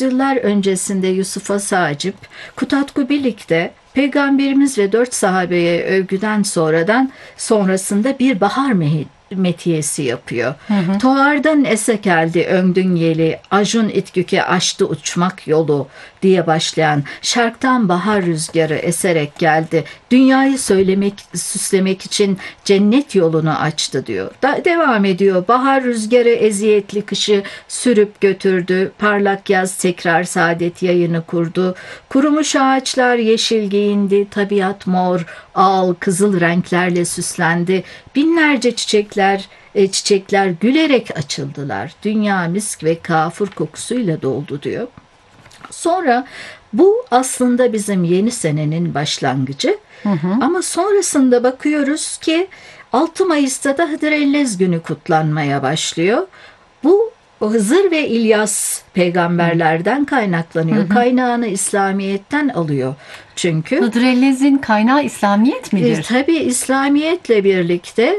yüzyıllar öncesinde Yusuf'a Sacip, Kutatkubilik'te Peygamberimiz ve 4 sahabeye övgüden sonrasında bir bahar metiyesi yapıyor. Toğardan ese geldi öngdün yeli, acun itgüke açtı uçmak yolu diye başlayan şarktan bahar rüzgarı eserek geldi. Dünyayı süslemek için cennet yolunu açtı diyor. Devam ediyor. Bahar rüzgarı eziyetli kışı sürüp götürdü. Parlak yaz tekrar saadet yayını kurdu. Kurumuş ağaçlar yeşil giyindi. Tabiat mor, al, kızıl renklerle süslendi. Binlerce çiçekler gülerek açıldılar. Dünya misk ve kafur kokusuyla doldu diyor. Sonra bu aslında bizim yeni senenin başlangıcı. Ama sonrasında bakıyoruz ki 6 Mayıs'ta da Hıdrellez günü kutlanmaya başlıyor. Bu Hızır ve İlyas peygamberlerden kaynaklanıyor. Kaynağını İslamiyet'ten alıyor. Çünkü Hıdrellez'in kaynağı İslamiyet midir? Tabii İslamiyet'le birlikte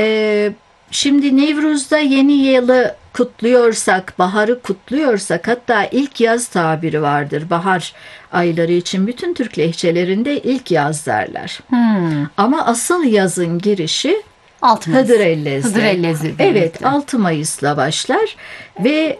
şimdi Nevruz'da yeni yılı kutluyorsak, baharı kutluyorsak, hatta ilk yaz tabiri vardır. Bahar ayları için bütün Türk lehçelerinde ilk yaz derler. Ama asıl yazın girişi 6 Mayıs. Hıdrellez'de. Evet, 6 Mayıs'la başlar ve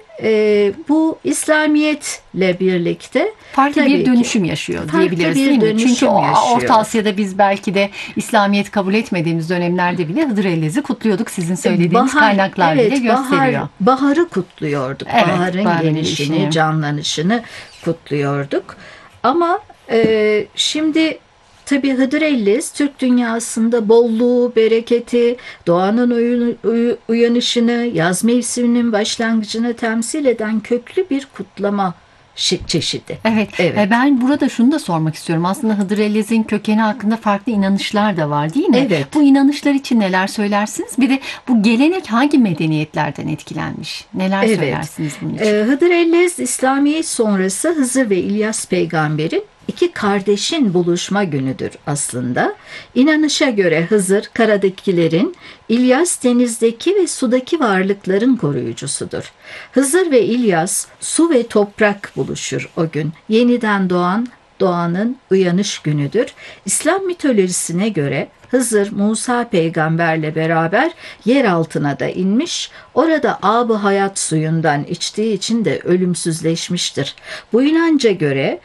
bu İslamiyet'le birlikte farklı bir dönüşüm yaşıyor diyebiliriz, değil mi? Çünkü Orta Asya'da biz belki de İslamiyet kabul etmediğimiz dönemlerde bile Hıdrellez'i kutluyorduk. Sizin söylediğiniz kaynaklar bile gösteriyor. Baharı kutluyorduk. Evet, baharın gelişini, canlanışını kutluyorduk. Ama şimdi tabii Hıdrellez Türk dünyasında bolluğu, bereketi, doğanın uyanışını, yaz mevsiminin başlangıcını temsil eden köklü bir kutlama çeşidi. Evet. Ben burada şunu da sormak istiyorum. Aslında Hıdrellez'in kökeni hakkında farklı inanışlar da var, değil mi? Evet. Bu inanışlar için neler söylersiniz? Bir de bu gelenek hangi medeniyetlerden etkilenmiş? Neler söylersiniz bunun için? Hıdrellez İslamiyet sonrası Hızır ve İlyas peygamberin iki kardeşin buluşma günüdür aslında. İnanışa göre Hızır karadakilerin, İlyas denizdeki ve sudaki varlıkların koruyucusudur. Hızır ve İlyas su ve toprak buluşur o gün. Yeniden doğanın uyanış günüdür. İslam mitolojisine göre Hızır Musa peygamberle beraber yer altına da inmiş, orada ab-ı hayat suyundan içtiği için de ölümsüzleşmiştir. Bu inanca göre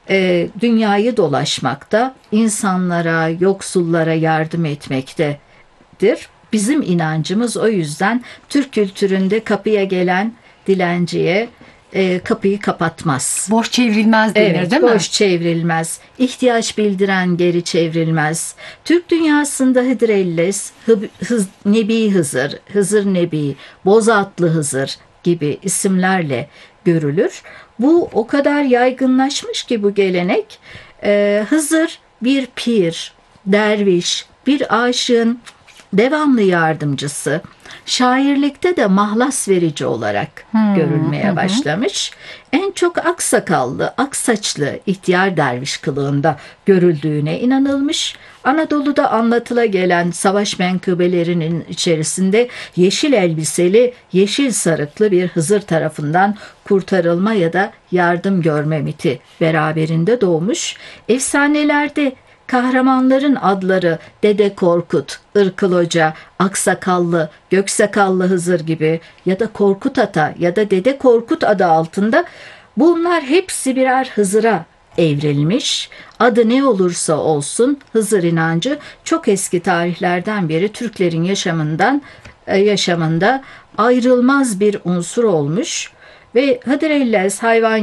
dünyayı dolaşmakta, insanlara, yoksullara yardım etmektedir. Bizim inancımız o yüzden Türk kültüründe kapıya gelen dilenciye kapıyı kapatmaz. Boş çevrilmez denir, değil mi? Boş çevrilmez. İhtiyaç bildiren geri çevrilmez. Türk dünyasında Hıdrellez, Nebi Hızır, Hızır Nebi, Bozatlı Hızır gibi isimlerle görülür. Bu o kadar yaygınlaşmış ki bu gelenek. Hızır bir pir, derviş, bir aşığın devamlı yardımcısı, şairlikte de mahlas verici olarak görülmeye başlamış. En çok aksakallı, aksaçlı ihtiyar derviş kılığında görüldüğüne inanılmış. Anadolu'da anlatıla gelen savaş menkıbelerinin içerisinde yeşil elbiseli, yeşil sarıklı bir Hızır tarafından kurtarılma ya da yardım görme miti beraberinde doğmuş. Efsanelerde kahramanların adları Dede Korkut, Irkıl Hoca, Aksakallı, Göksakallı Hızır gibi ya da Korkut Ata ya da Dede Korkut adı altında bunlar hepsi birer Hızır'a evrilmiş. Adı ne olursa olsun Hızır inancı çok eski tarihlerden beri Türklerin yaşamında ayrılmaz bir unsur olmuş. Ve Hıdrellez hayvan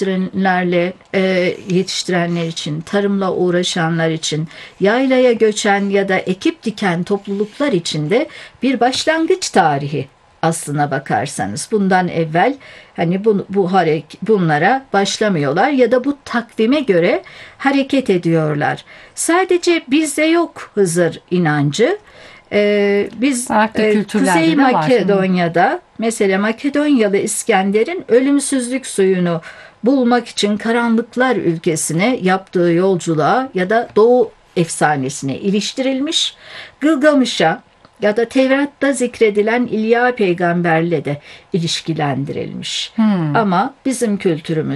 yetiştirenler için, tarımla uğraşanlar için, yaylaya göçen ya da ekip diken topluluklar için de bir başlangıç tarihi aslına bakarsanız. Bundan evvel hani bunlara başlamıyorlar ya da bu takvime göre hareket ediyorlar. Sadece bizde yok Hızır inancı. Biz Kuzey Makedonya'da mesela Makedonyalı İskender'in ölümsüzlük suyunu bulmak için karanlıklar ülkesine yaptığı yolculuğa ya da Doğu efsanesine iliştirilmiş. Gılgamış'a ya da Tevrat'ta zikredilen İlya peygamberle de ilişkilendirilmiş. Ama bizim kültürümüz